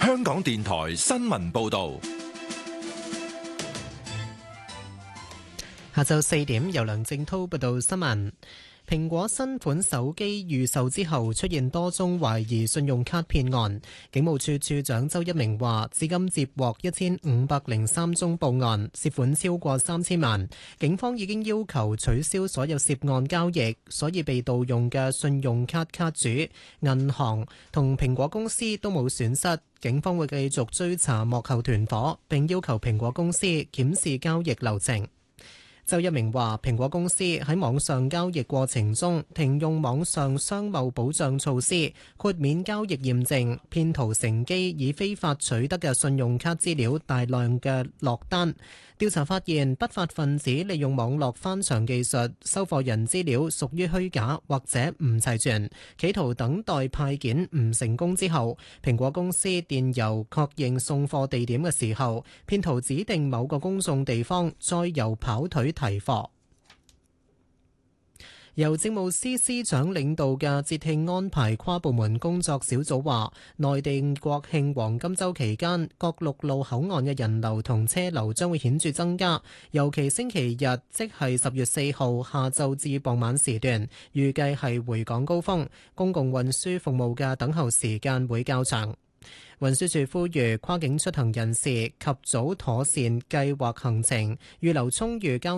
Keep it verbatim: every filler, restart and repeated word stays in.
香港電台新聞報道。 下晝四點，由梁正濤報道新聞。蘋果新款手機預售之後出現多宗懷疑信用卡騙案，警務處處長周一鳴話，至今接獲一千五百零三宗報案，涉款超過三千萬。警方已經要求取消所有涉案交易，所以被盜用嘅信用卡卡主、銀行同蘋果公司都冇損失。警方會繼續追查幕後團夥，並要求蘋果公司檢視交易流程。周一鳴話，蘋果公司喺網上交易過程中停用網上商貿保障措施，豁免交易驗證，騙徒乘機以非法取得嘅信用卡資料大量嘅落單。調查發現，不法分子利用網絡翻牆技術，收貨人資料屬於虛假或者唔齊全，企圖等待派件唔成功之後，蘋果公司電郵確認送貨地點嘅時候，騙徒指定某個公眾地方，再由跑腿提貨。由政務司司長領導嘅節慶安排跨部門工作小組話，內地國慶黃金週期間，各陸路口岸嘅人流同車流將會顯著增加，尤其星期日，即係十月四號下晝至傍晚時段，預計係回港高峰，公共運輸服務嘅等候時間會較長。運輸署呼籲跨境出行人士及早妥善計劃行程，預留充裕交